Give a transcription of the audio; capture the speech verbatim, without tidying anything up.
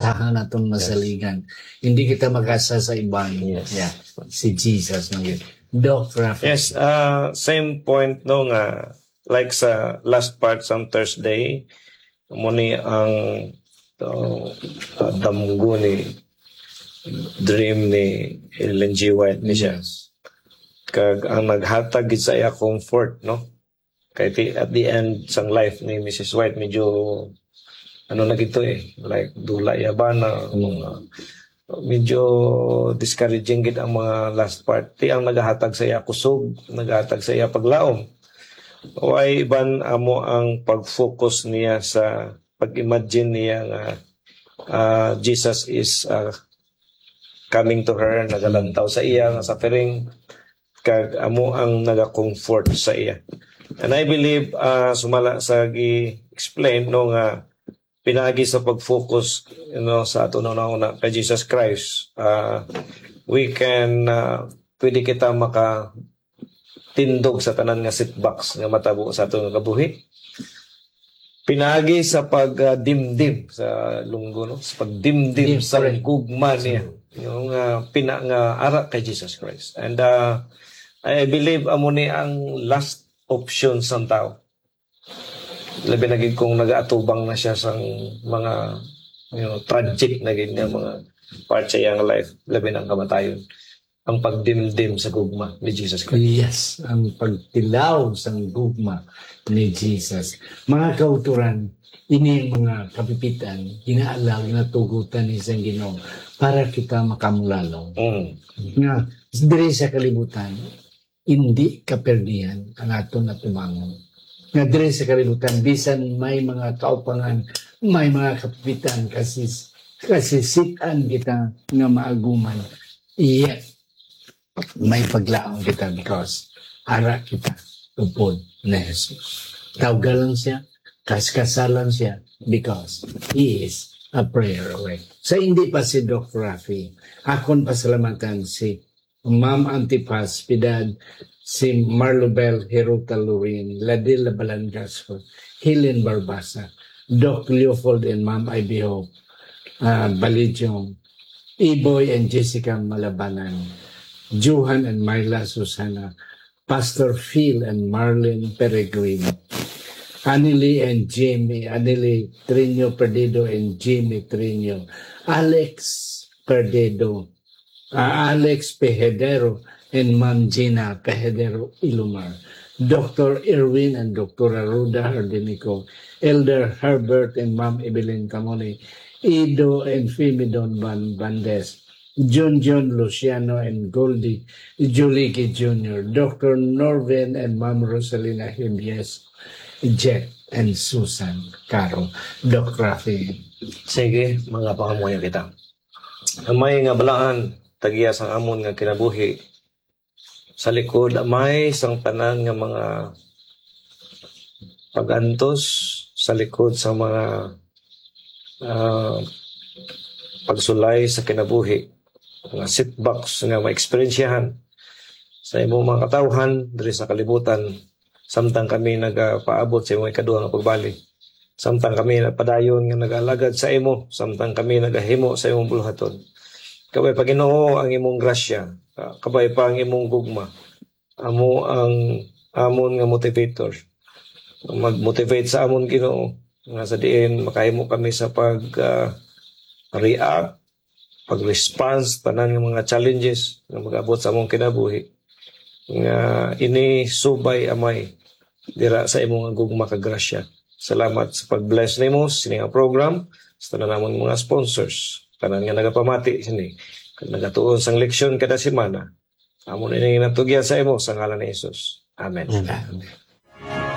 usahan natin masaligan. Yes. Hindi kita mag-asa sa ibang. Yes. Yeah. Si Jesus. No? Doc Rafi. Yes, uh, same point no nga. Like sa last part sa Thursday, muni ang uh, uh, damgo ni dream ni Ellen G. White ni siya. Yes. Kag ang naghatag sa iya comfort, no? Kaya at the end sang life ni Missus White, medyo ano na gito eh, like dula yabana, mga medyo discouraging gid ang mga last part. Ti ang naghatag sa iya kusog, naghatag sa iya paglaom. Why iban amo ang pag-focus niya sa pag-imagine niya nga uh, Jesus is uh, coming to her, nagalantaw sa iya nga suffering, kag amo ang naga-comfort sa iya. And I believe uh, sumala sa gi-explain no nga pinagi sa pag-focus you know, sa ato na una kay Jesus Christ, uh, we can uh, pwede kita maka tindog sa tanan nga setbacks nga matabo sa ato nga kabuhi. Pinagi sa pagdimdim uh, sa lunggo no, sa pagdimdim sa gugma niya yung uh, pina nga ara kay Jesus Christ. And uh, I believe amo ni ang last option sa tao. Labi na gid kung nag-atubang na siya sa mga you know, tragic na gid nga mga part sa iyang life, labi ng kamatayon. Ang pagdimdim sa gugma ni Jesus Christ. Yes, ang pagtilaw sa gugma ni Jesus. Mga kauturan, ini mga kapipitan, inaalam na tugutan ni Sang Ginoo para kita makamulalo. Mm. Nga, diri sa kalibutan, hindi kaperdihan ang aton na tumangon. Nga dire sa kalibutan, bisan may mga kaupangan, may mga kapitan, kasi, kasi sitan kita nga maaguman. Iya, may paglaong kita because ara kita upod na Jesus. Tawgalan siya, kaskasalan siya because He is a prayer away. Sa hindi pa si Doctor Rafi, akon pasalamatan si Ma'am Antipas Pidad, si Marlobel Heruta Lurin, Ladila Balangasco, Helen Barbasa, Doc Leopold and Ma'am Ivy Hope, uh, Balidyong, Iboy and Jessica Malabanan, Johan and Myla Susana, Pastor Phil and Marlene Peregrino, Anili and Jimmy, Anili Trino Perdido and Jimmy Trino, Alex Perdido, Uh, Alex Pejadero and Ma'am Gina Pejadero Ilumar, Doctor Irwin and Doctor Aruda Hardinico, Elder Herbert and Ma'am Evelyn Camone, Ido and Femidon Van Bandes, John John Luciano and Goldie Juliki Junior, Doctor Norvin and Ma'am Rosalina Jimenez, Jet and Susan Caro. Doc Rafi. Sige, mga pakamuya kita. Amay nga balaan, tagiya sang amon nga kinabuhi. Sa likod, amay sang tanan nga mga pagantos sa likod sa mga uh, pagsulay sa kinabuhi. Mga setbacks nga ma-experiensyahan sa imong mga katawhan diri sa kalibutan. Samtang kami nagapaabot sa imong ikaduha nga pagbalik. Samtang kami nagpadayon nga nag-alagad sa imo. Samtang kami nagahimo sa imong buluhaton. Kabay pa Ginoo ang imong grasya, kabay pa ang imong gugma, amo ang amon nga motivator. Mag-motivate sa amon Ginoo nga sa diin makahimo kami sa pag uh, react, pag-response tanan ng mga challenges nga mag-abot sa among kinabuhi. Nga ini subay amay dira sa imong gugma kag grasya. Salamat sa pag-bless nimo sa ining program, sa tanan namon mga sponsors. Kanan nga nagapamati sini. Nagatuon sang leksyon kada semana. Amo na ini natugyan sa imo sa ngalan ni Jesus. Amen. Amen.